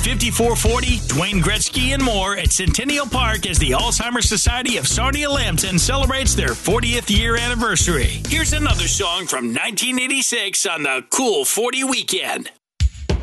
5440, Dwayne Gretzky, and more at Centennial Park as the Alzheimer's Society of Sarnia Lambton celebrates their 40th year anniversary. Here's another song from 1986 on the Cool 40 Weekend.